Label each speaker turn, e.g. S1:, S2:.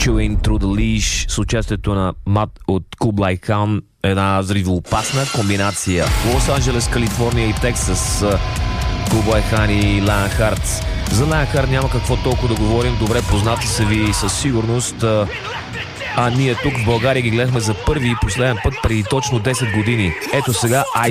S1: Chewing Through the Leash с участието на Мат от Кублай Хан. Една взривоопасна комбинация. Лос-Анджелес, Калифорния и Тексас. Кублай Хан и Лайън Хартс. За Лайън Харт няма какво толкова да говорим. Добре познати са ви със сигурност. А ние тук в България ги гледахме за първи и последен път преди точно 10 години. Ето сега